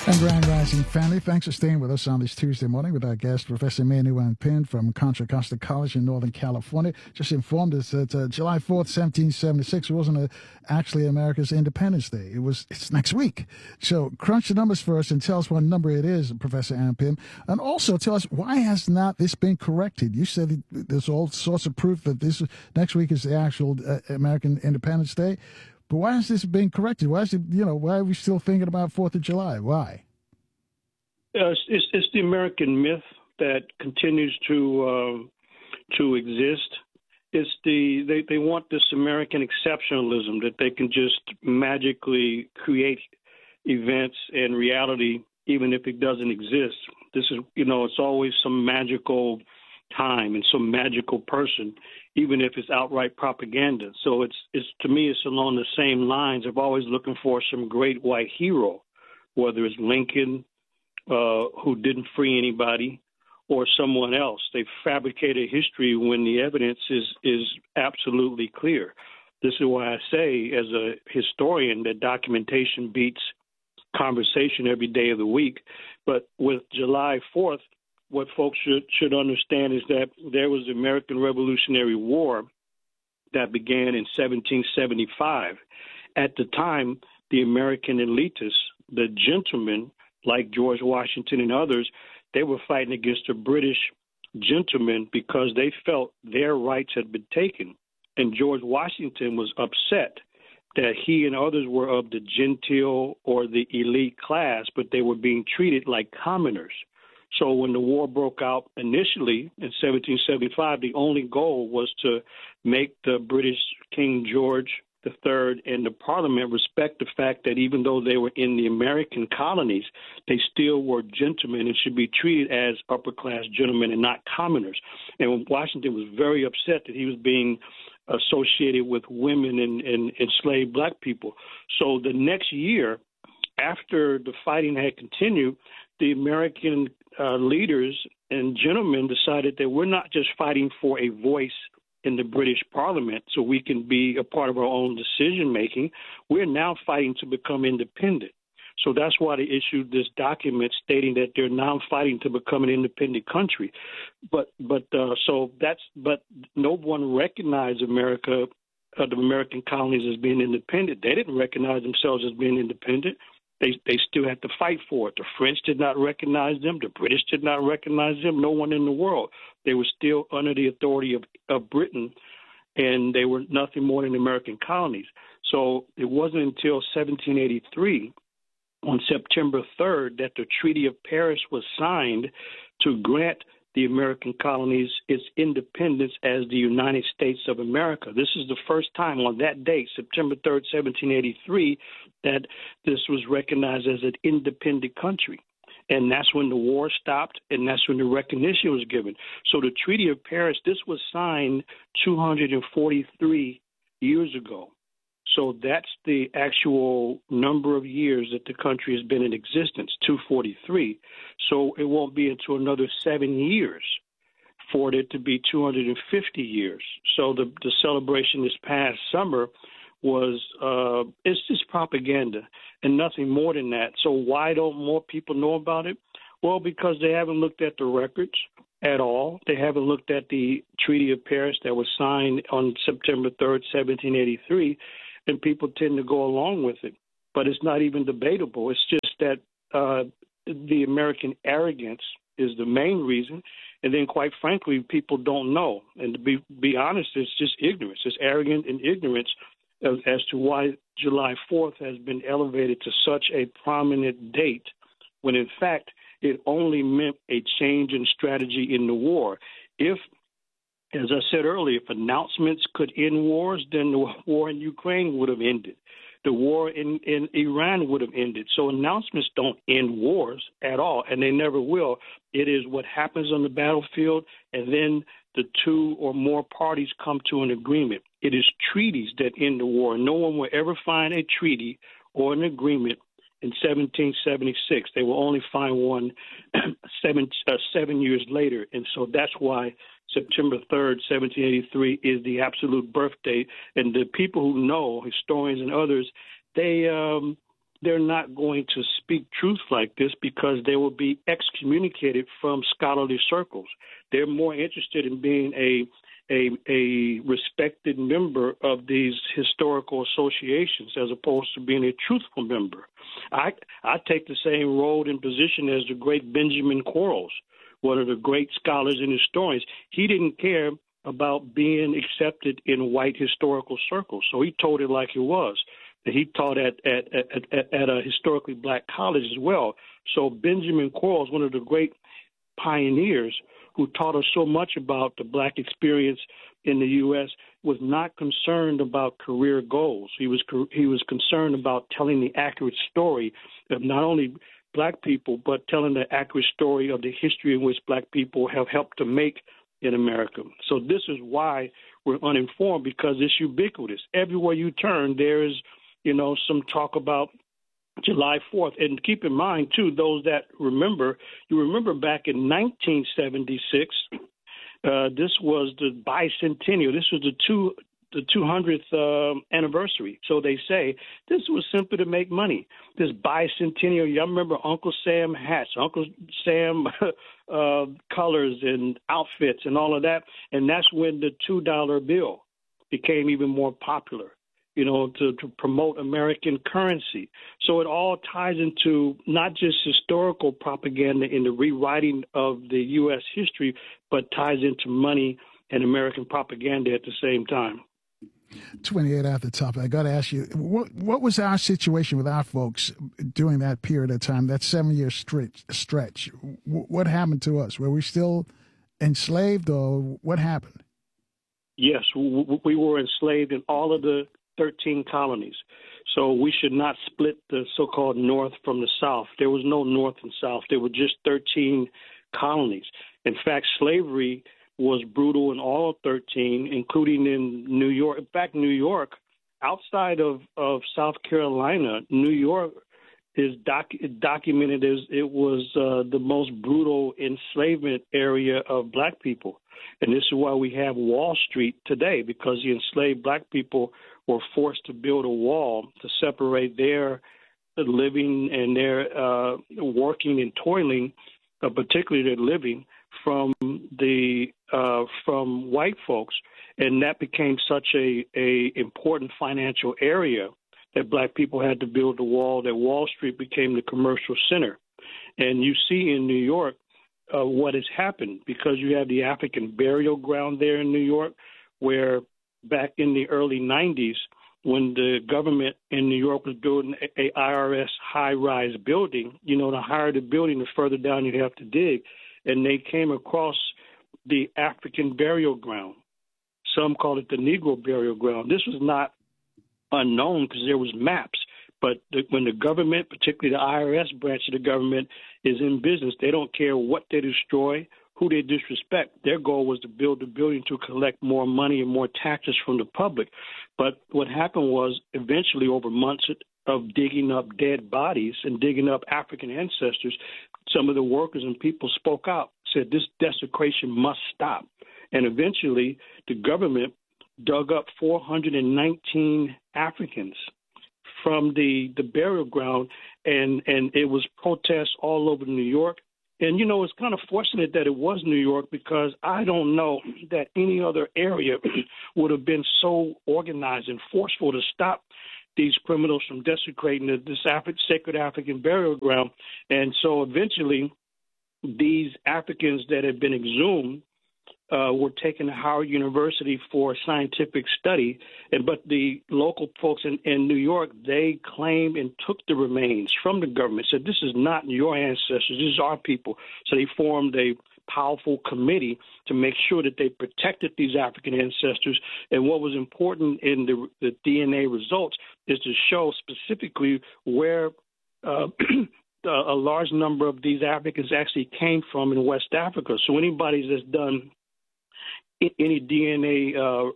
And Grand Rising family, thanks for staying with us on this Tuesday morning with our guest, Professor Manuel Penn from Contra Costa College in Northern California. Just informed us that July 4th, 1776 wasn't actually America's Independence Day. It's next week. So crunch the numbers for us and tell us what number it is, Professor Penn. And also tell us, why has not this been corrected? You said there's all sorts of proof that this next week is the actual American Independence Day. But why has this been corrected? Why are we still thinking about 4th of July? Why? It's the American myth that continues to exist. It's they want this American exceptionalism that they can just magically create events and reality even if it doesn't exist. This is, it's always some magical time and some magical person, even if it's outright propaganda. So it's to me, it's along the same lines of always looking for some great white hero, whether it's Lincoln, who didn't free anybody, or someone else. They fabricate a history when the evidence is absolutely clear. This is why I say, as a historian, that documentation beats conversation every day of the week. But with July 4th, what folks should understand is that there was the American Revolutionary War that began in 1775. At the time, the American elitists, the gentlemen, like George Washington and others, they were fighting against the British gentlemen because they felt their rights had been taken. And George Washington was upset that he and others were of the genteel or the elite class, but they were being treated like commoners. So when the war broke out initially in 1775, the only goal was to make the British King George III and the Parliament respect the fact that even though they were in the American colonies, they still were gentlemen and should be treated as upper-class gentlemen and not commoners. And Washington was very upset that he was being associated with women and enslaved black people. So the next year, after the fighting had continued, the American leaders and gentlemen decided that we're not just fighting for a voice in the British Parliament so we can be a part of our own decision-making. We're now fighting to become independent. So that's why they issued this document stating that they're now fighting to become an independent country. But no one recognized America, the American colonies, as being independent. They didn't recognize themselves as being independent. They still had to fight for it. The French did not recognize them. The British did not recognize them. No one in the world. They were still under the authority of Britain, and they were nothing more than American colonies. So it wasn't until 1783, on September 3rd, that the Treaty of Paris was signed to grant the American colonies its independence as the United States of America. This is the first time on that date, September 3rd, 1783, that this was recognized as an independent country. And that's when the war stopped, and that's when the recognition was given. So the Treaty of Paris, this was signed 243 years ago. So that's the actual number of years that the country has been in existence, 243. So it won't be until another 7 years for it to be 250 years. So the celebration this past summer was it's just propaganda and nothing more than that. So why don't more people know about it? Well, because they haven't looked at the records at all. They haven't looked at the Treaty of Paris that was signed on September 3rd, 1783, and people tend to go along with it. But it's not even debatable. It's just that the American arrogance is the main reason. And then, quite frankly, people don't know. And to be honest, it's just ignorance. It's arrogance and ignorance as to why July 4th has been elevated to such a prominent date, when in fact it only meant a change in strategy in the war. If, as I said earlier, if announcements could end wars, then the war in Ukraine would have ended. The war in Iran would have ended. So announcements don't end wars at all, and they never will. It is what happens on the battlefield, and then the two or more parties come to an agreement. It is treaties that end the war. No one will ever find a treaty or an agreement in 1776. They will only find one 7 years later. And so that's why September 3rd, 1783 is the absolute birth date. And the people who know, historians and others, they they're not going to speak truth like this because they will be excommunicated from scholarly circles. They're more interested in being a respected member of these historical associations as opposed to being a truthful member. I take the same role and position as the great Benjamin Quarles, one of the great scholars and historians. He didn't care about being accepted in white historical circles, so he told it like it was. He taught at a historically black college as well. So Benjamin Quarles, one of the great pioneers who taught us so much about the black experience in the U.S., was not concerned about career goals. He was concerned about telling the accurate story of not only black people, but telling the accurate story of the history in which black people have helped to make in America. So this is why we're uninformed, because it's ubiquitous. Everywhere you turn, there is some talk about July 4th. And keep in mind, too, those that remember, you remember back in 1976, this was the bicentennial. This was the 200th anniversary. So they say this was simply to make money. This bicentennial, y'all remember Uncle Sam hats, Uncle Sam colors and outfits and all of that. And that's when the $2 bill became even more popular, to promote American currency. So it all ties into not just historical propaganda in the rewriting of the U.S. history, but ties into money and American propaganda at the same time. 28 at the top. I got to ask you, what was our situation with our folks during that period of time, that 7-year stretch? What happened to us? Were we still enslaved, or what happened? Yes, we were enslaved in all of the 13 colonies. So we should not split the so-called North from the South. There was no North and South. There were just 13 colonies. In fact, slavery was brutal in all 13, including in New York. In fact, New York, outside of South Carolina, New York is documented as it was the most brutal enslavement area of black people. And this is why we have Wall Street today, because the enslaved black people were forced to build a wall to separate their living and their working and toiling, particularly their living, from white folks. And that became such a important financial area that black people had to build the wall, that Wall Street became the commercial center. And you see in New York what has happened, because you have the African burial ground there in New York, where back in the early 90s, when the government in New York was building a IRS high-rise building, the higher the building, the further down you'd have to dig. And they came across the African burial ground. Some call it the Negro burial ground. This was not unknown because there was maps. But when the government, particularly the IRS branch of the government, is in business, they don't care what they destroy, who they disrespect. Their goal was to build the building to collect more money and more taxes from the public. But what happened was, eventually, over months of digging up dead bodies and digging up African ancestors, some of the workers and people spoke out, said this desecration must stop. And eventually, the government dug up 419 Africans from the burial ground, and it was protests all over New York. And, it's kind of fortunate that it was New York, because I don't know that any other area would have been so organized and forceful to stop these criminals from desecrating this sacred African burial ground. And so eventually these Africans that had been exhumed were taken to Howard University for scientific study. But the local folks in New York, they claimed and took the remains from the government, said, this is not your ancestors, this is our people. So they formed a powerful committee to make sure that they protected these African ancestors. And what was important in the DNA results is to show specifically where a large number of these Africans actually came from in West Africa. So anybody that's done any DNA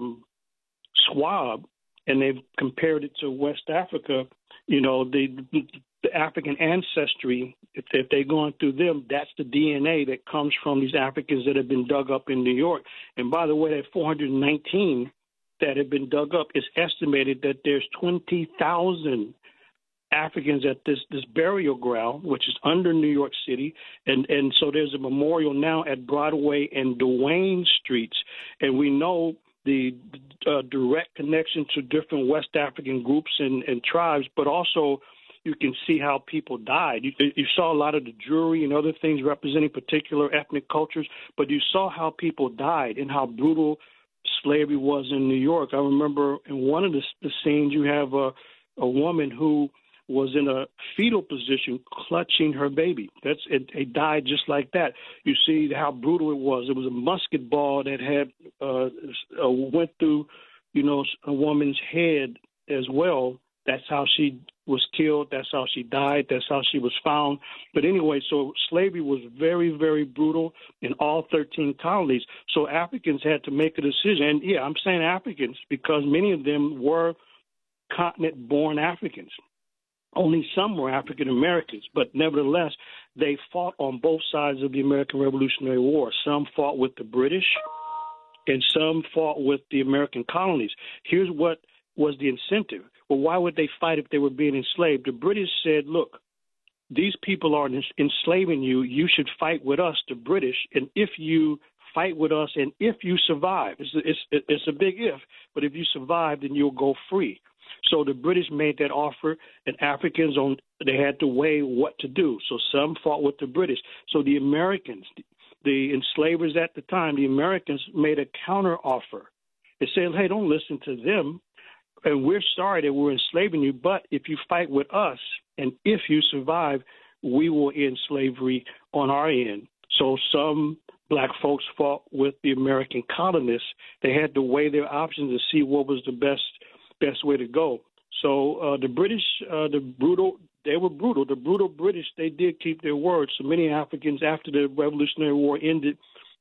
swab and they've compared it to West Africa, the African ancestry, if they're going through them, that's the DNA that comes from these Africans that have been dug up in New York. And by the way, that 419 that have been dug up, it's estimated that there's 20,000 Africans at this burial ground, which is under New York City, and so there's a memorial now at Broadway and Duane Streets, and we know the direct connection to different West African groups and tribes, but also you can see how people died. You saw a lot of the jewelry and other things representing particular ethnic cultures, but you saw how people died and how brutal slavery was in New York. I remember in one of the scenes you have a woman who was in a fetal position clutching her baby. It died just like that. You see how brutal it was. It was a musket ball that had went through, a woman's head as well. That's how she was killed. That's how she died. That's how she was found. But anyway, so slavery was very, very brutal in all 13 colonies. So Africans had to make a decision. And, yeah, I'm saying Africans because many of them were continent-born Africans. Only some were African Americans, but nevertheless, they fought on both sides of the American Revolutionary War. Some fought with the British, and some fought with the American colonies. Here's what was the incentive. Well, why would they fight if they were being enslaved? The British said, look, these people are enslaving you. You should fight with us, the British, and if you fight with us and if you survive, it's a big if, but if you survive, then you'll go free. So the British made that offer, and Africans, they had to weigh what to do. So some fought with the British. So the Americans, the enslavers at the time, the Americans made a counter offer. They said, hey, don't listen to them, and we're sorry that we're enslaving you, but if you fight with us and if you survive, we will end slavery on our end. So some black folks fought with the American colonists. They had to weigh their options to see what was the best way to go. So the British, they were brutal. The brutal British, they did keep their word. So many Africans, after the Revolutionary War ended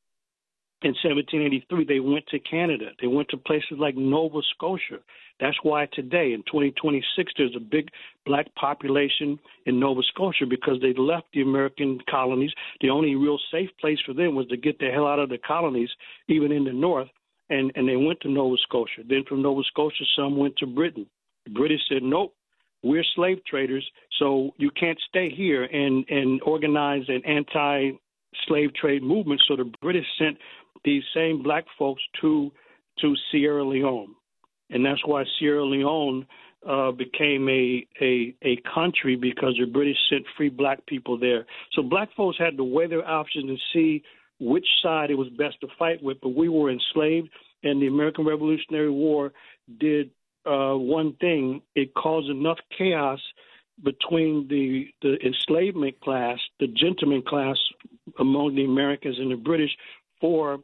in 1783, they went to Canada. They went to places like Nova Scotia. That's why today, in 2026, there's a big black population in Nova Scotia because they left the American colonies. The only real safe place for them was to get the hell out of the colonies, even in the north. And they went to Nova Scotia. Then from Nova Scotia, some went to Britain. The British said, nope, we're slave traders, so you can't stay here and organize an anti-slave trade movement. So the British sent these same black folks to Sierra Leone. And that's why Sierra Leone became a country because the British sent free black people there. So black folks had to weigh their options and see which side it was best to fight with, but we were enslaved, and the American Revolutionary War did one thing. It caused enough chaos between the enslavement class, the gentleman class among the Americans and the British, for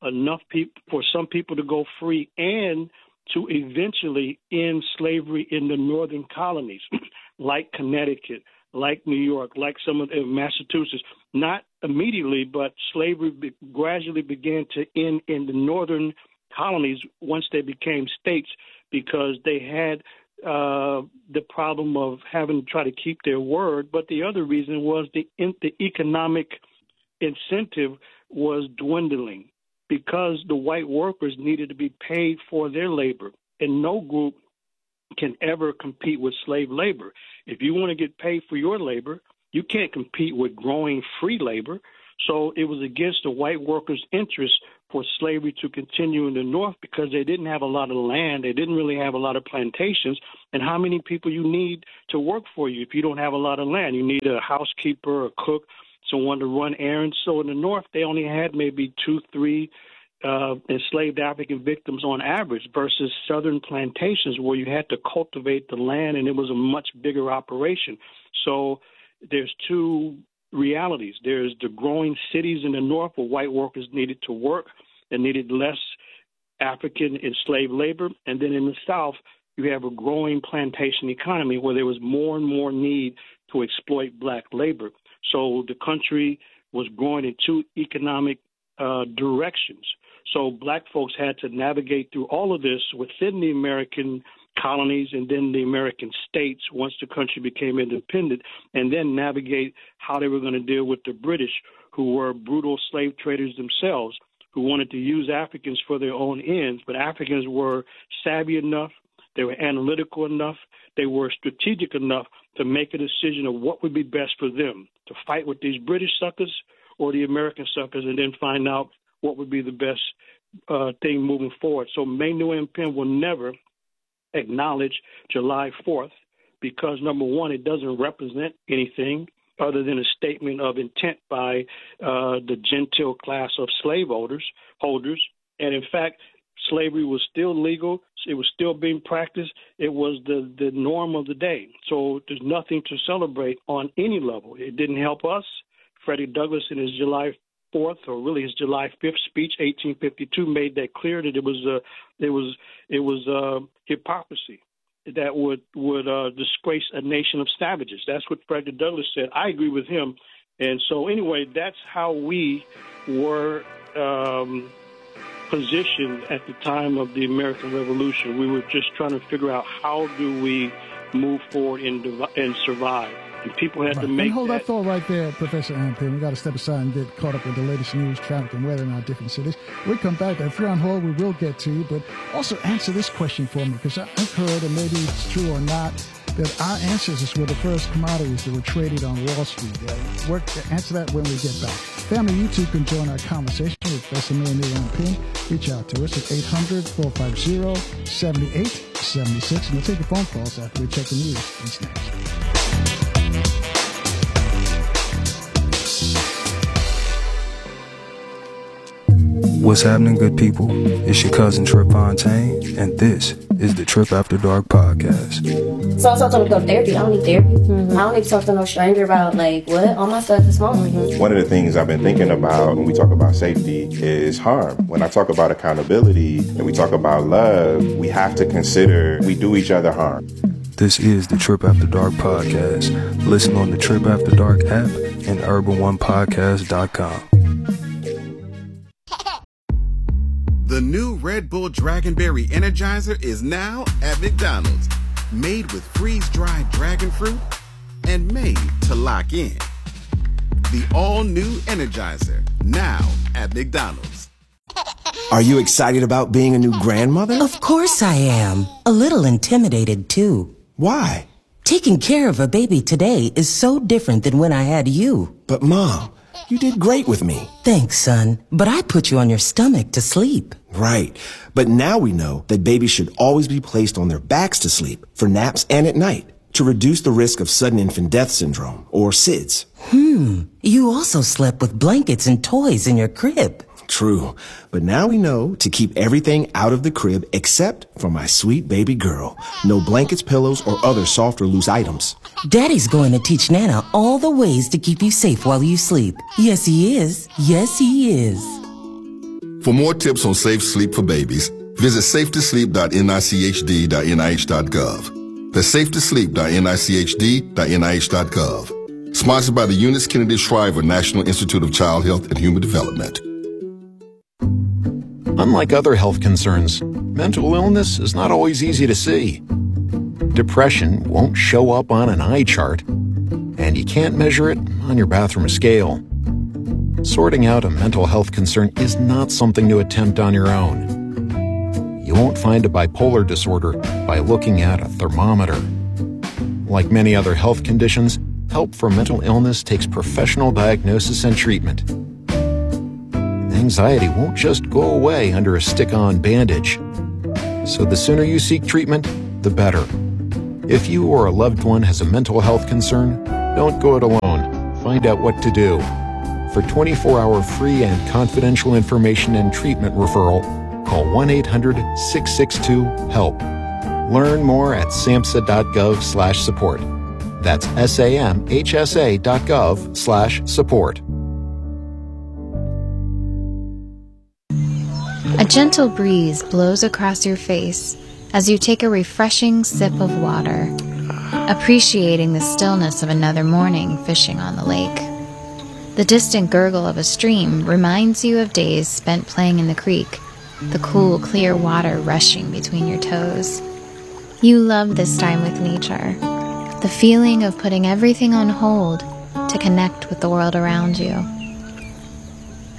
some people to go free and to eventually end slavery in the northern colonies, like Connecticut, like New York, like some of Massachusetts. Not immediately, but slavery gradually began to end in the northern colonies once they became states because they had the problem of having to try to keep their word. But the other reason was the economic incentive was dwindling because the white workers needed to be paid for their labor, and no group can ever compete with slave labor. If you want to get paid for your labor, you can't compete with growing free labor. So it was against the white workers' interest for slavery to continue in the North because they didn't have a lot of land. They didn't really have a lot of plantations. And how many people you need to work for you if you don't have a lot of land? You need a housekeeper, a cook, someone to run errands. So in the North, they only had maybe 2-3 enslaved African victims on average versus southern plantations where you had to cultivate the land and it was a much bigger operation. So there's two realities. There's the growing cities in the North where white workers needed to work and needed less African enslaved labor. And then in the South, you have a growing plantation economy where there was more and more need to exploit black labor. So the country was growing in two economic directions. So black folks had to navigate through all of this within the American colonies and then the American states once the country became independent, and then navigate how they were going to deal with the British, who were brutal slave traders themselves, who wanted to use Africans for their own ends. But Africans were savvy enough They were analytical enough. They were strategic enough to make a decision of what would be best for them, to fight with these British suckers or the American suckers, and then find out what would be the best thing moving forward. So Mae Nguyen Penn will never acknowledge July 4th because, number one, it doesn't represent anything other than a statement of intent by the gentile class of slave holders. And, in fact, slavery was still legal. It was still being practiced. It was the norm of the day. So there's nothing to celebrate on any level. It didn't help us. Freddie Douglass in his July 4th, or really his July 5th speech, 1852, made that clear that it was hypocrisy that would disgrace a nation of savages. That's what Freddie Douglass said. I agree with him. And so anyway, that's how we were positioned at the time of the American Revolution. We were just trying to figure out how do we move forward and survive. And people had to make hold that thought right there, Professor Ann Penn. We got to step aside and get caught up with the latest news, traffic, and weather in our different cities. We come back. If you're on hold, we will get to you. But also answer this question for me, because I've heard, and maybe it's true or not, that our ancestors were the first commodities that were traded on Wall Street. Answer that when we get back. Family, you too can join our conversation with Professor Mae Nguyen Penn. Reach out to us at 800-450-7876. And we'll take your phone calls after we check the news. That's next. What's happening, good people? It's your cousin Trip Fontaine, and this is the Trip After Dark podcast. So I told them to go to therapy. I don't need therapy. I don't need to talk to no stranger about, what? All my stuff is home. One of the things I've been thinking about when we talk about safety is harm. When I talk about accountability and we talk about love, we have to consider we do each other harm. This is the Trip After Dark podcast. Listen on the Trip After Dark app and urban1podcast.com. The new Red Bull Dragonberry Energizer is now at McDonald's. Made with freeze-dried dragon fruit and made to lock in. The all-new Energizer, now at McDonald's. Are you excited about being a new grandmother? Of course I am. A little intimidated, too. Why? Taking care of a baby today is so different than when I had you. But, Mom, you did great with me. Thanks, son. But I put you on your stomach to sleep. Right. But now we know that babies should always be placed on their backs to sleep for naps and at night to reduce the risk of sudden infant death syndrome, or SIDS. You also slept with blankets and toys in your crib. True. But now we know to keep everything out of the crib except for my sweet baby girl. No blankets, pillows, or other soft or loose items. Daddy's going to teach Nana all the ways to keep you safe while you sleep. Yes, he is. Yes, he is. For more tips on safe sleep for babies, visit safetosleep.nichd.nih.gov. That's safetosleep.nichd.nih.gov. Sponsored by the Eunice Kennedy Shriver National Institute of Child Health and Human Development. Unlike other health concerns, mental illness is not always easy to see. Depression won't show up on an eye chart, and you can't measure it on your bathroom scale. Sorting out a mental health concern is not something to attempt on your own. You won't find a bipolar disorder by looking at a thermometer. Like many other health conditions, help for mental illness takes professional diagnosis and treatment. Anxiety won't just go away under a stick-on bandage. So the sooner you seek treatment, the better. If you or a loved one has a mental health concern, don't go it alone. Find out what to do. For 24-hour free and confidential information and treatment referral, call 1-800-662-HELP. Learn more at samhsa.gov/support. That's samhsa.gov/support. A gentle breeze blows across your face as you take a refreshing sip of water, appreciating the stillness of another morning fishing on the lake. The distant gurgle of a stream reminds you of days spent playing in the creek, the cool, clear water rushing between your toes. You love this time with nature, the feeling of putting everything on hold to connect with the world around you.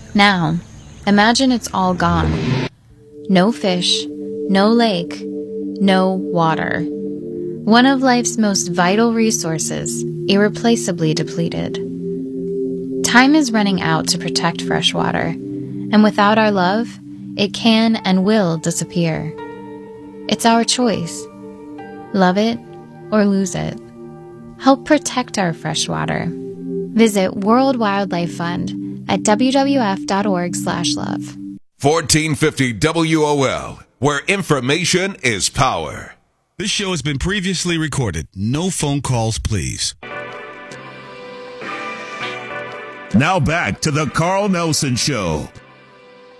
Now, imagine it's all gone. No fish, no lake, no water. One of life's most vital resources, irreplaceably depleted. Time is running out to protect fresh water, and without our love, it can and will disappear. It's our choice. Love it or lose it. Help protect our fresh water. Visit World Wildlife Fund at wwf.org/love. 1450 WOL, where information is power. This show has been previously recorded. No phone calls, please. Now back to the Carl Nelson Show.